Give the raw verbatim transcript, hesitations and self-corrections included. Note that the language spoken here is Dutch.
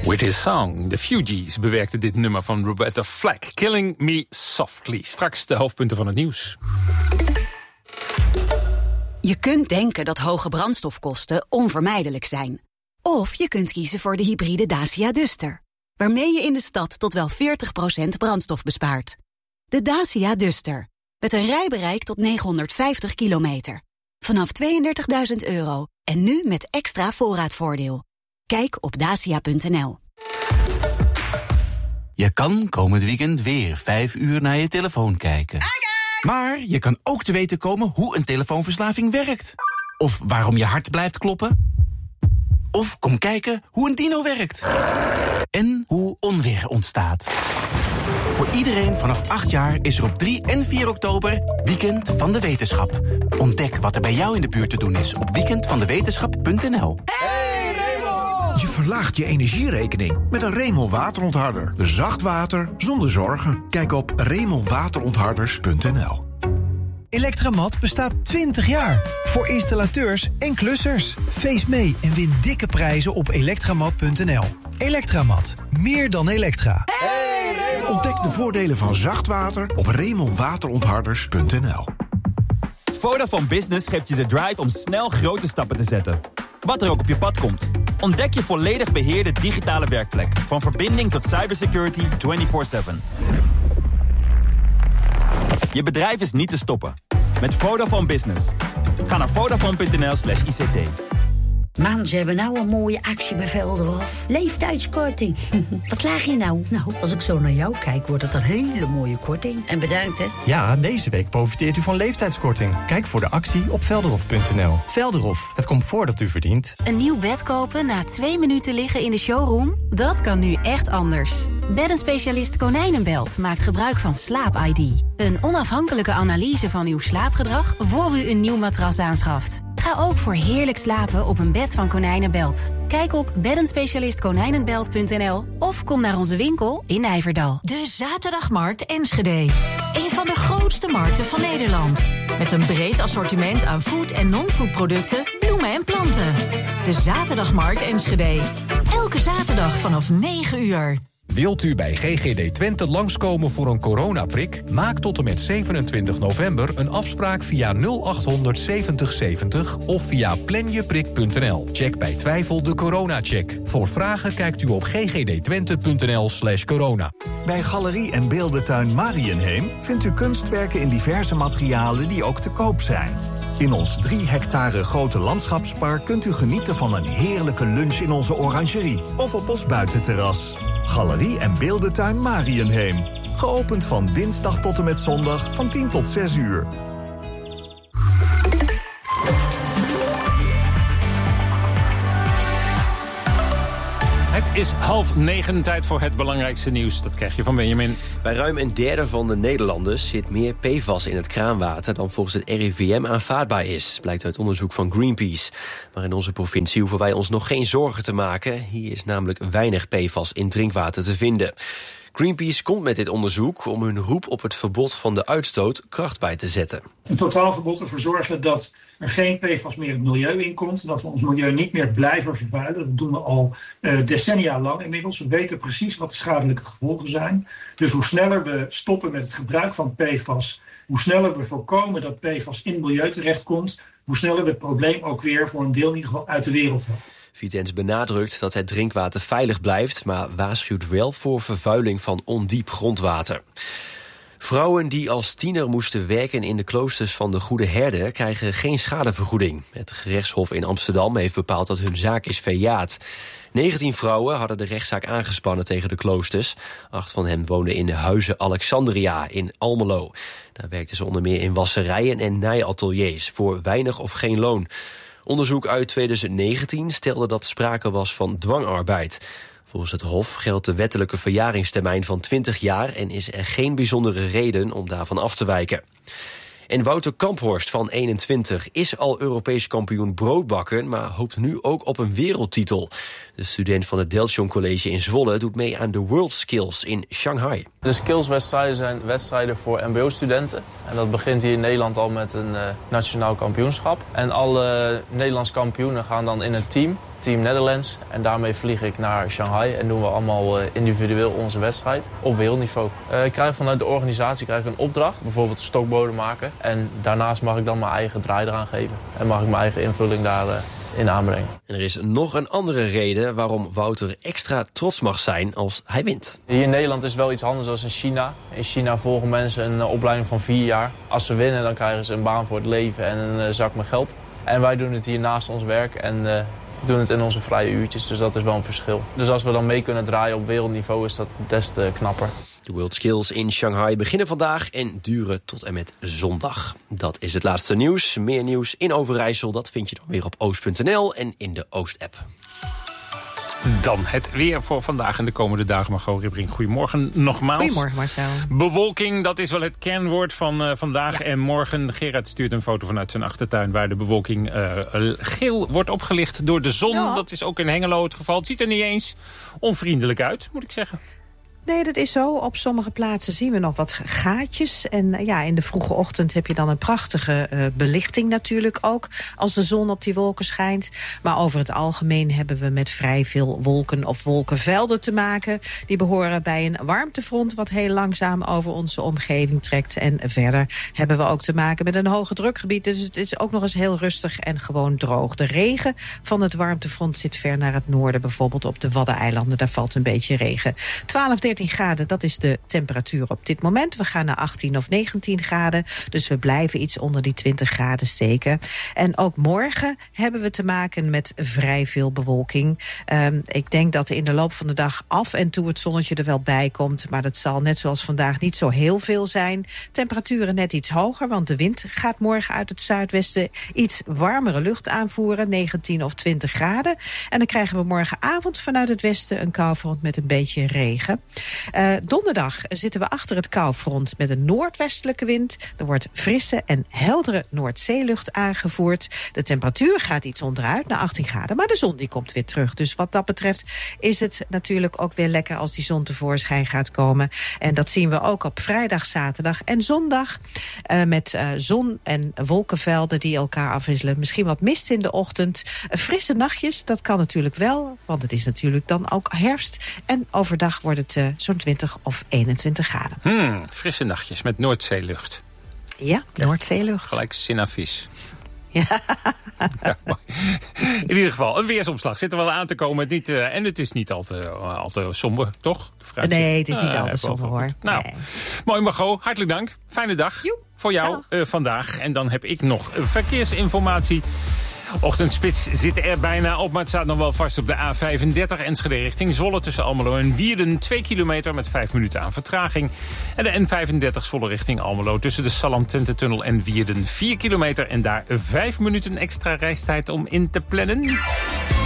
With his song, The Fugees bewerkte dit nummer van Roberta Flack. Killing Me Softly. Straks de hoofdpunten van het nieuws. Je kunt denken dat hoge brandstofkosten onvermijdelijk zijn. Of je kunt kiezen voor de hybride Dacia Duster, waarmee je in de stad tot wel veertig procent brandstof bespaart. De Dacia Duster, met een rijbereik tot negenhonderdvijftig kilometer. Vanaf tweeëndertigduizend euro en nu met extra voorraadvoordeel. Kijk op dacia punt n l. Je kan komend weekend weer vijf uur naar je telefoon kijken. Maar je kan ook te weten komen hoe een telefoonverslaving werkt. Of waarom je hart blijft kloppen. Of kom kijken hoe een dino werkt. En hoe onweer ontstaat. Voor iedereen vanaf acht jaar is er op drie en vier oktober Weekend van de Wetenschap. Ontdek wat er bij jou in de buurt te doen is op weekend van de wetenschap punt n l. Hey Raymond! Je verlaagt je energierekening met een Raymond waterontharder. Zacht water zonder zorgen. Kijk op raymond waterontharders punt n l. Electramat bestaat twintig jaar. Voor installateurs en klussers. Feest mee en win dikke prijzen op elektramat punt n l. Electramat. Meer dan elektra. Hey Raymond! Ontdek de voordelen van zacht water op raymond waterontharders punt n l. Vodafone Business geeft je de drive om snel grote stappen te zetten. Wat er ook op je pad komt. Ontdek je volledig beheerde digitale werkplek. Van verbinding tot cybersecurity vierentwintig zeven. Je bedrijf is niet te stoppen. Met Vodafone Business. Ga naar vodafone punt n l slash i c t. Man, ze hebben nou een mooie actie bij Velderhof. Leeftijdskorting. Wat laag je nou? Nou, als ik zo naar jou kijk, wordt het een hele mooie korting. En bedankt, hè. Ja, deze week profiteert u van leeftijdskorting. Kijk voor de actie op velderhof punt n l. Velderhof, het comfort dat u verdient. Een nieuw bed kopen na twee minuten liggen in de showroom? Dat kan nu echt anders. Beddenspecialist Konijnenbelt maakt gebruik van Slaap I D. Een onafhankelijke analyse van uw slaapgedrag voor u een nieuw matras aanschaft. Ga ook voor heerlijk slapen op een bed van Konijnenbelt. Kijk op beddenspecialist konijnenbelt punt n l of kom naar onze winkel in Nijverdal. De Zaterdagmarkt Enschede. Een van de grootste markten van Nederland. Met een breed assortiment aan food- en non-food producten, bloemen en planten. De Zaterdagmarkt Enschede. Elke zaterdag vanaf negen uur. Wilt u bij G G D Twente langskomen voor een coronaprik? Maak tot en met zevenentwintig november een afspraak via nul acht honderd zeventig zeventig of via planjeprik punt n l. Check bij twijfel de coronacheck. Voor vragen kijkt u op ggdtwente punt n l slash corona. Bij Galerie en Beeldentuin Mariënheem vindt u kunstwerken in diverse materialen die ook te koop zijn. In ons drie hectare grote landschapspark kunt u genieten van een heerlijke lunch in onze orangerie of op ons buitenterras. Galerie en Beeldentuin Mariënheem. Geopend van dinsdag tot en met zondag van tien tot zes uur. Het is half negen, tijd voor het belangrijkste nieuws. Dat krijg je van Benjamin. Bij ruim een derde van de Nederlanders zit meer P F A S in het kraanwater dan volgens het R I V M aanvaardbaar is, blijkt uit onderzoek van Greenpeace. Maar in onze provincie hoeven wij ons nog geen zorgen te maken. Hier is namelijk weinig P F A S in drinkwater te vinden. Greenpeace komt met dit onderzoek om hun roep op het verbod van de uitstoot kracht bij te zetten. Een totaalverbod ervoor zorgen dat er geen P F A S meer het milieu inkomt. Dat we ons milieu niet meer blijven vervuilen. Dat doen we al uh, decennia lang inmiddels. We weten precies wat de schadelijke gevolgen zijn. Dus hoe sneller we stoppen met het gebruik van P F A S, hoe sneller we voorkomen dat P F A S in het milieu terechtkomt, hoe sneller we het probleem ook weer voor een deel in ieder geval uit de wereld hebben. Vitens benadrukt dat het drinkwater veilig blijft, maar waarschuwt wel voor vervuiling van ondiep grondwater. Vrouwen die als tiener moesten werken in de kloosters van de Goede Herder krijgen geen schadevergoeding. Het gerechtshof in Amsterdam heeft bepaald dat hun zaak is verjaard. negentien vrouwen hadden de rechtszaak aangespannen tegen de kloosters. Acht van hen woonden in de Huize Alexandria in Almelo. Daar werkten ze onder meer in wasserijen en naaiateliers voor weinig of geen loon. Onderzoek uit twintig negentien stelde dat sprake was van dwangarbeid. Volgens het Hof geldt de wettelijke verjaringstermijn van twintig jaar en is er geen bijzondere reden om daarvan af te wijken. En Wouter Kamphorst van eenentwintig is al Europees kampioen broodbakken, maar hoopt nu ook op een wereldtitel. De student van het Deltion College in Zwolle doet mee aan de World Skills in Shanghai. De skillswedstrijden zijn wedstrijden voor mbo-studenten. En dat begint hier in Nederland al met een uh, nationaal kampioenschap. En alle Nederlandse kampioenen gaan dan in een team Team Netherlands. En daarmee vlieg ik naar Shanghai en doen we allemaal uh, individueel onze wedstrijd op wereldniveau. Uh, ik krijg vanuit de organisatie krijg ik een opdracht, bijvoorbeeld stokborden maken. En daarnaast mag ik dan mijn eigen draai eraan geven. En mag ik mijn eigen invulling daar... Uh, in aanbrengen. En er is nog een andere reden waarom Wouter extra trots mag zijn als hij wint. Hier in Nederland is het wel iets anders dan in China. In China volgen mensen een opleiding van vier jaar. Als ze winnen, dan krijgen ze een baan voor het leven en een zak met geld. En wij doen het hier naast ons werk en uh, doen het in onze vrije uurtjes. Dus dat is wel een verschil. Dus als we dan mee kunnen draaien op wereldniveau is dat des te knapper. De World Skills in Shanghai beginnen vandaag en duren tot en met zondag. Dat is het laatste nieuws. Meer nieuws in Overijssel, dat vind je dan weer op oost punt n l en in de Oost-app. Dan het weer voor vandaag en de komende dagen. Margot Ribbrink, goedemorgen nogmaals. Goedemorgen Marcel. Bewolking, dat is wel het kernwoord van uh, vandaag ja. en morgen. Gerard stuurt een foto vanuit zijn achtertuin waar de bewolking uh, geel wordt opgelicht door de zon. Ja. Dat is ook in Hengelo het geval. Het ziet er niet eens onvriendelijk uit, moet ik zeggen. Nee, dat is zo. Op sommige plaatsen zien we nog wat gaatjes. En uh, ja, in de vroege ochtend heb je dan een prachtige uh, belichting natuurlijk ook. Als de zon op die wolken schijnt. Maar over het algemeen hebben we met vrij veel wolken of wolkenvelden te maken. Die behoren bij een warmtefront wat heel langzaam over onze omgeving trekt. En verder hebben we ook te maken met een hoge drukgebied. Dus het is ook nog eens heel rustig en gewoon droog. De regen van het warmtefront zit ver naar het noorden. Bijvoorbeeld op de Waddeneilanden. Daar valt een beetje regen. twaalf, dertien graden, dat is de temperatuur op dit moment. We gaan naar achttien of negentien graden. Dus we blijven iets onder die twintig graden steken. En ook morgen hebben we te maken met vrij veel bewolking. Um, ik denk dat in de loop van de dag af en toe het zonnetje er wel bij komt. Maar dat zal net zoals vandaag niet zo heel veel zijn. Temperaturen net iets hoger, want de wind gaat morgen uit het zuidwesten iets warmere lucht aanvoeren. negentien of twintig graden. En dan krijgen we morgenavond vanuit het westen een koufront met een beetje regen. Uh, donderdag zitten we achter het koufront met een noordwestelijke wind. Er wordt frisse en heldere Noordzeelucht aangevoerd. De temperatuur gaat iets onderuit naar achttien graden, maar de zon die komt weer terug. Dus wat dat betreft is het natuurlijk ook weer lekker als die zon tevoorschijn gaat komen. En dat zien we ook op vrijdag, zaterdag en zondag. Uh, met uh, zon en wolkenvelden die elkaar afwisselen. Misschien wat mist in de ochtend. Uh, frisse nachtjes, dat kan natuurlijk wel, want het is natuurlijk dan ook herfst. En overdag wordt het uh, zo'n twintig of eenentwintig graden. Hmm, frisse nachtjes met Noordzeelucht. Ja, Noordzeelucht. Gelijk sinafis. Ja. Ja, in ieder geval, een weersomslag zit er wel aan te komen. Niet, uh, en het is niet al te, uh, al te somber, toch? Nee, het is niet uh, al te somber, hoor. Nou, nee. Mooi Margot, hartelijk dank. Fijne dag Joep. voor jou uh, vandaag. En dan heb ik nog verkeersinformatie. Ochtendspits zit er bijna op, maar het staat nog wel vast op de A vijfendertig Enschede richting Zwolle tussen Almelo en Wierden. twee kilometer met vijf minuten aan vertraging. En de N vijfendertig Zwolle richting Almelo tussen de Salem-Tententunnel en Wierden. vier kilometer en daar vijf minuten extra reistijd om in te plannen.